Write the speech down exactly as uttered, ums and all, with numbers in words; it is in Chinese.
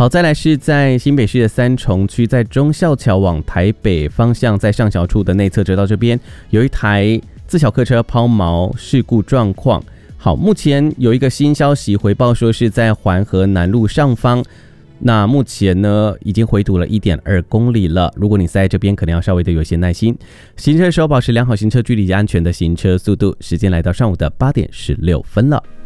好，再来是在新北市的三重区，在忠孝桥往台北方向，在上桥处的内侧车道这边，有一台自小客车抛锚事故状况。好，目前有一个新消息回报说是在环河南路上方，那目前呢已经回堵了 一点二公里了。如果你塞在这边，可能要稍微的有些耐心。行车的时候保持良好行车距离及安全的行车速度。时间来到上午的八点十六分了。